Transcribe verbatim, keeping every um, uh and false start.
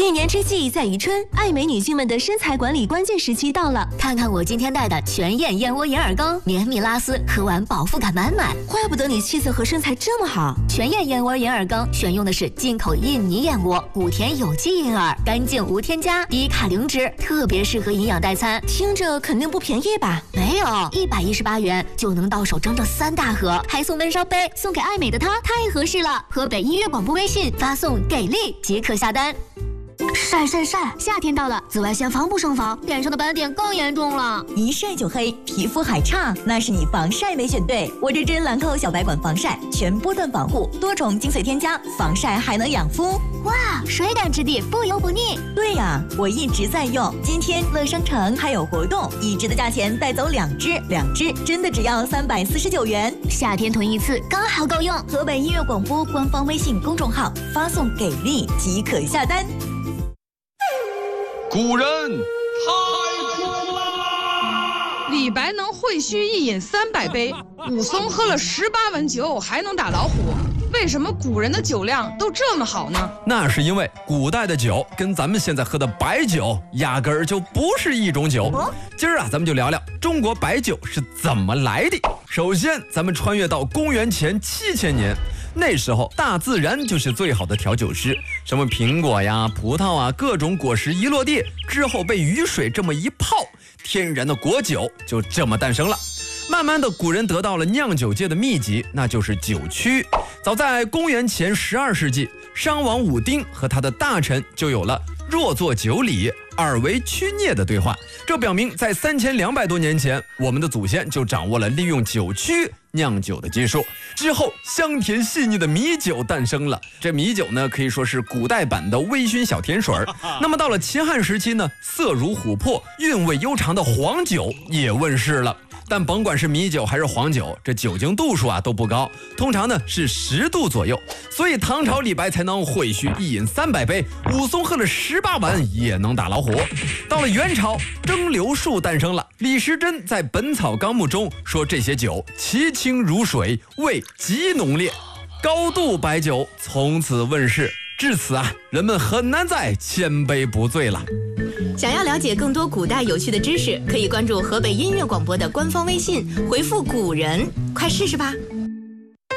一年之计在于春，爱美女性们的身材管理关键时期到了。 看看我今天带的全燕燕窝银耳羹，绵密拉丝，喝完饱腹感满满。 怪不得你气色和身材这么好。 全燕燕窝银耳羹选用的是进口印尼燕窝，谷田有机银耳，干净无添加，低卡零脂，特别适合营养代餐。 听着肯定不便宜吧？ 没有，一百一十八元就能到手整整三大盒，还送温烧杯，送给爱美的她太合适了。河北音乐广播微信发送给力即可下单。 晒晒晒！夏天到了，紫外线防不胜防，脸上的斑点更严重了。 一晒就黑，皮肤还差，那是你防晒没选对。我这支兰蔻小白管防晒，全波段防护，多重精粹添加，防晒还能养肤。 哇，水感质地，不油不腻。 对呀、啊，我一直在用。今天乐商城还有活动，一支的价钱带走两支，两支真的只要三百四十九元。 夏天囤一次刚好够用。 河北音乐广播官方微信公众号发送给力即可下单。 古人太苦啦！ 李白能会须一饮三百杯，武松喝了十八碗酒还能打老虎。为什么古人的酒量都这么好呢？ 那是因为古代的酒跟咱们现在喝的白酒压根儿就不是一种酒。今儿啊，咱们就聊聊中国白酒是怎么来的。首先，咱们穿越到公元前七千年。那时候大自然就是最好的调酒师，什么苹果呀、葡萄啊，各种果实一落地之后被雨水这么一泡，天然的果酒就这么诞生了。慢慢的，古人得到了酿酒界的秘籍，那就是酒曲。早在公元前十二世纪，商王武丁和他的大臣就有了若作酒礼，尔为曲孽的对话。这表明在三千两百多年前，我们的祖先就掌握了利用酒曲酿酒的技术。之后，香甜细腻的米酒诞生了。这米酒呢，可以说是古代版的微醺小甜水儿。那么到了秦汉时期呢，色如琥珀、韵味悠长的黄酒也问世了。但甭管是米酒还是黄酒，这酒精度数啊都不高，通常呢是十度左右。所以唐朝李白才能会须一饮三百杯，武松喝了十八碗也能打老虎。到了元朝，蒸馏术诞生了。李时珍在《本草纲目》中说，这些酒其清如水，味极浓烈，高度白酒从此问世。至此啊，人们很难再千杯不醉了。 想要了解更多古代有趣的知识，可以关注河北音乐广播的官方微信，回复古人，快试试吧。